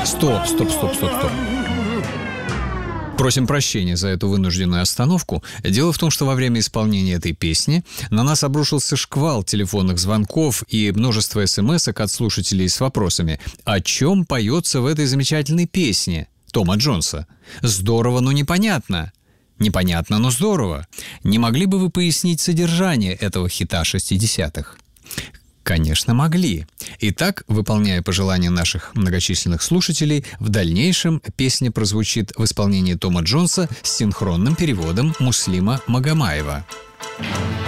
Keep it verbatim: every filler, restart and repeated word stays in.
Стоп, стоп, стоп, стоп, стоп. Просим прощения за эту вынужденную остановку. Дело в том, что во время исполнения этой песни на нас обрушился шквал телефонных звонков и множество смс-ок от слушателей с вопросами: о чем поется в этой замечательной песне Тома Джонса? Здорово, но непонятно. Непонятно, но здорово. Не могли бы вы пояснить содержание этого хита шестидесятых? Конечно, могли. Итак, выполняя пожелания наших многочисленных слушателей, в дальнейшем песня прозвучит в исполнении Тома Джонса с синхронным переводом Муслима Магомаева.